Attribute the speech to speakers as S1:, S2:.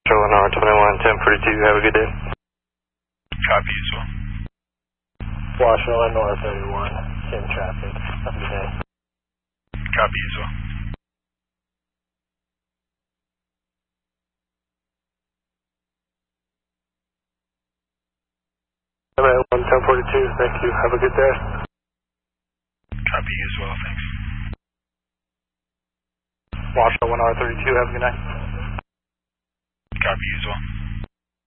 S1: Illinois 21, 1042, have a good day.
S2: Copy as well.
S3: Washington, Illinois 31, same traffic. Have a good day.
S2: Copy as well.
S1: MA1 1042, thank you, have a good day.
S2: Copy as well, thanks.
S3: Washington, Illinois 32, have a good night.
S2: Copy as well.